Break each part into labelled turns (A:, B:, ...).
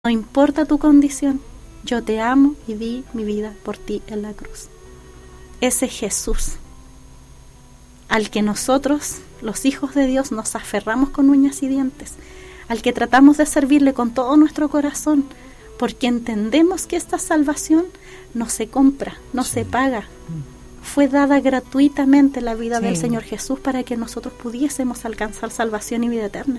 A: No importa tu condición, yo te amo y di mi vida por ti en la cruz. Ese Jesús al que nosotros, los hijos de Dios, nos aferramos con uñas y dientes, al que tratamos de servirle con todo nuestro corazón, porque entendemos que esta salvación no se compra, no se paga. Fue dada gratuitamente la vida del Señor Jesús para que nosotros pudiésemos alcanzar salvación y vida eterna.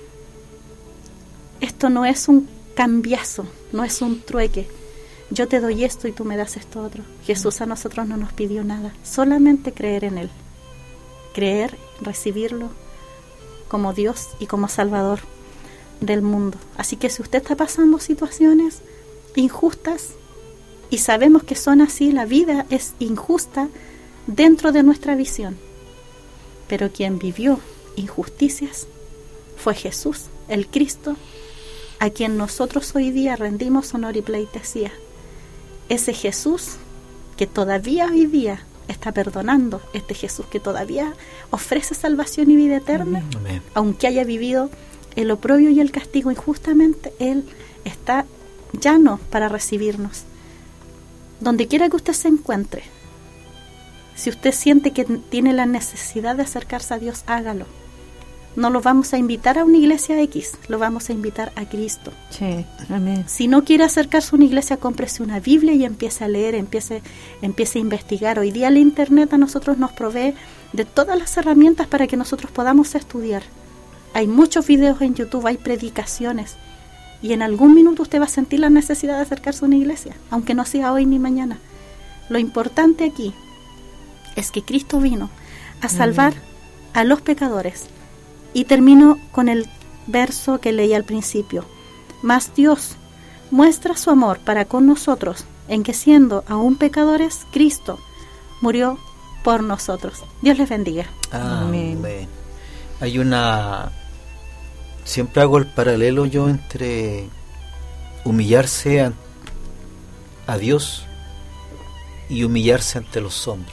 A: Esto no es un cambiazo, no es un trueque. Yo te doy esto y tú me das esto otro. Jesús a nosotros no nos pidió nada, solamente creer en Él. Creer, recibirlo como Dios y como Salvador del mundo. Así que si usted está pasando situaciones injustas, y sabemos que son así, la vida es injusta dentro de nuestra visión, pero quien vivió injusticias fue Jesús, el Cristo, a quien nosotros hoy día rendimos honor y pleitesía. Ese Jesús que todavía hoy día está perdonando, este Jesús que todavía ofrece salvación y vida eterna. Amén. Aunque haya vivido el oprobio y el castigo injustamente, Él está llano para recibirnos. Donde quiera que usted se encuentre, si usted siente que tiene la necesidad de acercarse a Dios, hágalo. No lo vamos a invitar a una iglesia X, lo vamos a invitar a Cristo.
B: Sí, amén.
A: Si no quiere acercarse a una iglesia, cómprese una Biblia y empiece a leer, empiece a investigar. Hoy día la internet a nosotros nos provee de todas las herramientas para que nosotros podamos estudiar. Hay muchos videos en YouTube, hay predicaciones. Y en algún minuto usted va a sentir la necesidad de acercarse a una iglesia, aunque no sea hoy ni mañana. Lo importante aquí es que Cristo vino a salvar a los pecadores. Y termino con el verso que leí al principio. Mas Dios muestra su amor para con nosotros, en que siendo aún pecadores, Cristo murió por nosotros. Dios les bendiga.
C: Amén. Hay una... Siempre hago el paralelo yo entre humillarse a Dios y humillarse ante los hombres.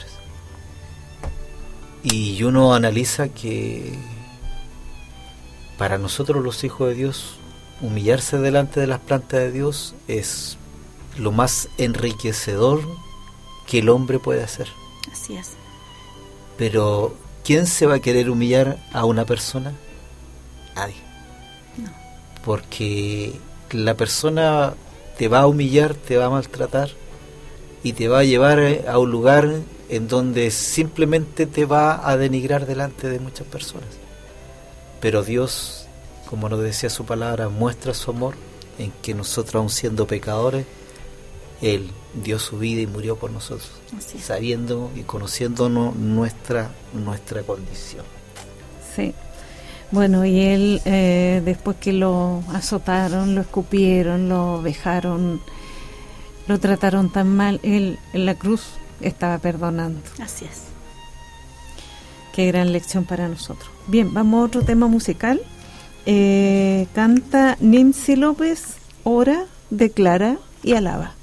C: Y uno analiza que para nosotros los hijos de Dios, humillarse delante de las plantas de Dios es lo más enriquecedor que el hombre puede hacer.
A: Así es.
C: Pero ¿quién se va a querer humillar a una persona? Nadie.
A: No.
C: Porque la persona te va a humillar, te va a maltratar y te va a llevar a un lugar en donde simplemente te va a denigrar delante de muchas personas. Pero Dios, como nos decía su palabra, muestra su amor en que nosotros, aun siendo pecadores, Él dio su vida y murió por nosotros, sabiendo y conociéndonos nuestra condición.
B: Sí. Bueno, y Él, después que lo azotaron, lo escupieron, lo vejaron, lo trataron tan mal, Él en la cruz estaba perdonando.
A: Así es.
B: Qué gran lección para nosotros. Bien, vamos a otro tema musical. Canta Nancy López, Ora, Declara y Alaba.